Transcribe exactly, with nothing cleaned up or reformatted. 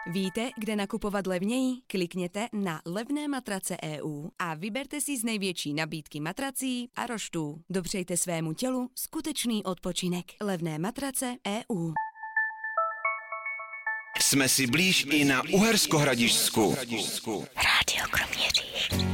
Víte, kde nakupovat levněji? Klikněte na levné matrace tečka e u a vyberte si z největší nabídky matrací a roštů. Dopřejte svému tělu skutečný odpočinek. Levné matrace tečka e u. Jsme si blíž i na Uherskohradišťsku. Rádio Kroměříž.